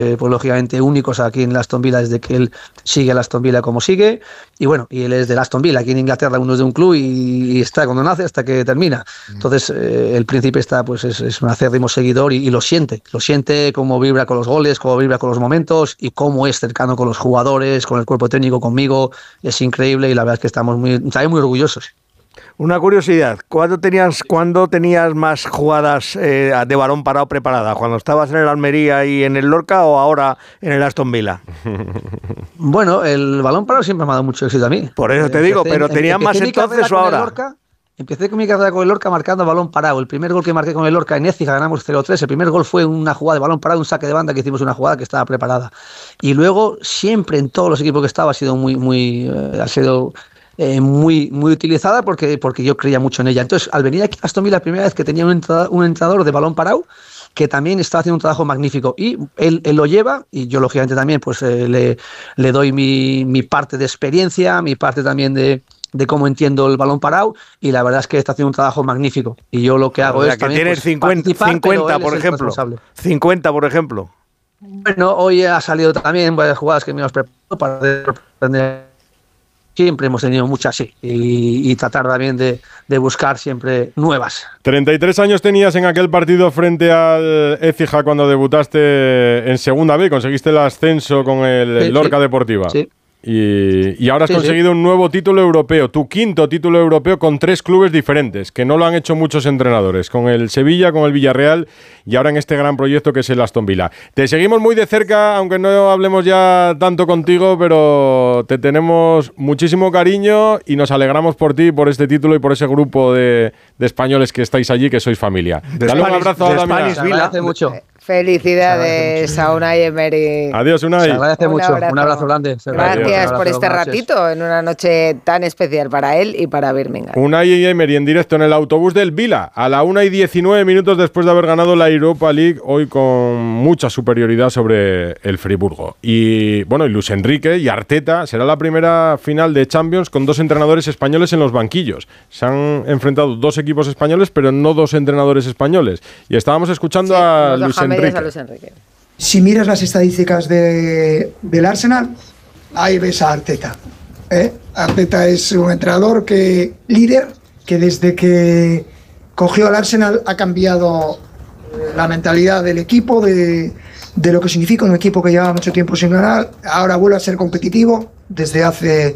pues lógicamente únicos aquí en Aston Villa desde que él sigue a Aston Villa como sigue, y bueno, y él es de Aston Villa, aquí en Inglaterra uno es de un club y está cuando nace hasta que termina. Entonces el príncipe está, pues es un acérrimo seguidor y lo siente cómo vibra con los goles, cómo vibra con los momentos y cómo es cercano con los jugadores, con el cuerpo técnico, conmigo, es increíble y la verdad es que estamos muy orgullosos. Una curiosidad, ¿cuándo tenías más jugadas de balón parado preparada? ¿Cuando estabas en el Almería y en el Lorca o ahora en el Aston Villa? Bueno, el balón parado siempre me ha dado mucho éxito a mí. Por eso te digo, pero ¿tenías más entonces o ahora? Empecé con mi carrera con el Lorca marcando balón parado. El primer gol que marqué con el Lorca en Écija ganamos 0-3. El primer gol fue una jugada de balón parado, un saque de banda que hicimos una jugada que estaba preparada. Y luego siempre en todos los equipos que estaba ha sido muy utilizada porque yo creía mucho en ella. Entonces, al venir aquí a Aston Villa, la primera vez que tenía un entrenador de balón parado que también está haciendo un trabajo magnífico y él lo lleva y yo lógicamente también pues le doy mi parte de experiencia, mi parte también de cómo entiendo el balón parado y la verdad es que está haciendo un trabajo magnífico y yo lo que hago es también tienes 50 por ejemplo. 50 por ejemplo. Bueno, hoy ha salido también varias jugadas que me hemos preparado para sorprender. Siempre hemos tenido muchas, sí, y tratar también de buscar siempre nuevas. 33 años tenías en aquel partido frente al Écija cuando debutaste en Segunda B, conseguiste el ascenso con el Lorca Deportiva. Sí. Y ahora has conseguido un nuevo título europeo, tu quinto título europeo con 3 clubes diferentes, que no lo han hecho muchos entrenadores, con el Sevilla, con el Villarreal y ahora en este gran proyecto que es el Aston Villa. Te seguimos muy de cerca, aunque no hablemos ya tanto contigo, pero te tenemos muchísimo cariño y nos alegramos por ti, por este título y por ese grupo de españoles que estáis allí, que sois familia. Dale un abrazo a Damián. Te agradece mucho. Felicidades a Unai Emery. Adiós, Unai. Se agradece mucho. Un abrazo grande. Gracias por este ratito en una noche tan especial para él y para Birmingham. Unai Emery en directo en el autobús del Vila a la 1:19 después de haber ganado la Europa League, hoy con mucha superioridad sobre el Friburgo. Y bueno, y Luis Enrique y Arteta, será la primera final de Champions con 2 entrenadores españoles en los banquillos. Se han enfrentado 2 equipos españoles, pero no 2 entrenadores españoles. Y estábamos escuchando a Luis Enrique. Si miras las estadísticas del Arsenal, ahí ves a Arteta. Arteta es un entrenador líder, que desde que cogió al Arsenal ha cambiado la mentalidad del equipo, de lo que significa un equipo que lleva mucho tiempo sin ganar. Ahora vuelve a ser competitivo. Desde hace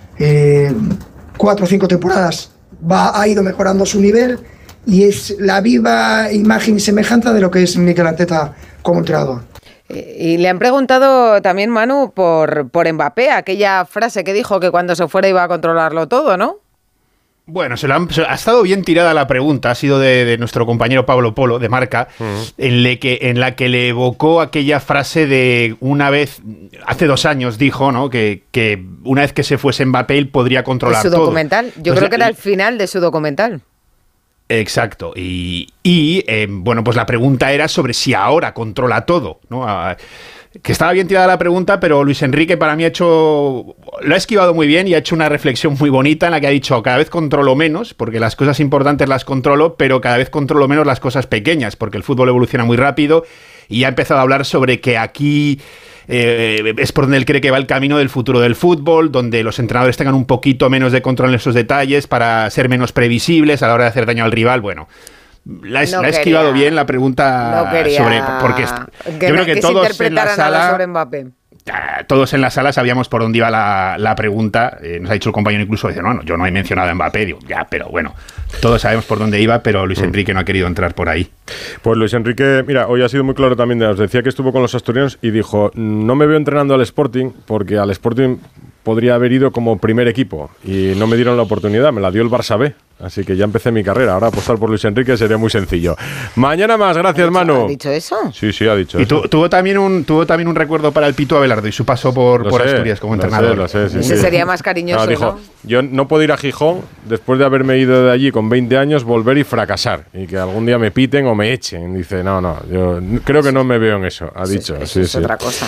4 o 5 temporadas ha ido mejorando su nivel. Y es la viva imagen y semejanza de lo que es Mikel Arteta como entrenador. Y le han preguntado también, Manu, por Mbappé, aquella frase que dijo que cuando se fuera iba a controlarlo todo, ¿no? Bueno, ha estado bien tirada la pregunta, ha sido de nuestro compañero Pablo Polo, de Marca, en la que le evocó aquella frase de una vez, hace 2 años dijo, ¿no? Que una vez que se fuese Mbappé él podría controlar todo. Su documental, yo creo que era el final de su documental. Exacto, y bueno, pues la pregunta era sobre si ahora controla todo, ¿no? Que estaba bien tirada la pregunta, pero Luis Enrique para mí lo ha esquivado muy bien y ha hecho una reflexión muy bonita en la que ha dicho, cada vez controlo menos, porque las cosas importantes las controlo, pero cada vez controlo menos las cosas pequeñas, porque el fútbol evoluciona muy rápido, y ha empezado a hablar sobre que aquí es por donde él cree que va el camino del futuro del fútbol, donde los entrenadores tengan un poquito menos de control en esos detalles para ser menos previsibles a la hora de hacer daño al rival. Bueno, la ha esquivado bien la pregunta sobre... Porque yo creo que todos en la sala... Sobre Mbappé. Todos en la sala sabíamos por dónde iba la pregunta. Nos ha dicho el compañero incluso, dice, no, yo no he mencionado a Mbappé. Digo, ya, pero bueno, todos sabemos por dónde iba, pero Luis Enrique no ha querido entrar por ahí. Pues Luis Enrique, mira, hoy ha sido muy claro también. Os decía que estuvo con los asturianos y dijo, no me veo entrenando al Sporting, porque al Sporting podría haber ido como primer equipo y no me dieron la oportunidad, me la dio el Barça B. Así que ya empecé mi carrera. Ahora apostar por Luis Enrique sería muy sencillo. Mañana más, gracias, Manu. ¿Ha dicho eso? Sí, ha dicho eso. Y tuvo también un recuerdo para el Pito Abelardo y su paso por Asturias como entrenador. Lo sé, sí. Sería más cariñoso, dijo, yo no puedo ir a Gijón después de haberme ido de allí con 20 años, volver y fracasar. Y que algún día me piten o me echen. Dice, no, yo creo que no me veo en eso. Ha dicho. Eso es otra cosa.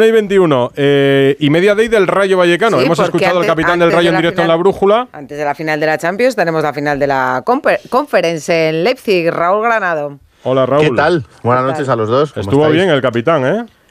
1:21. Y media day del Rayo Vallecano. Hemos escuchado al capitán del Rayo en directo en La Brújula. Antes de la final de la Champions tenemos la final de la Conference en Leipzig. Raúl Granado. Hola, Raúl. ¿Qué tal? Buenas noches a los dos. Estuvo bien el capitán, ¿eh?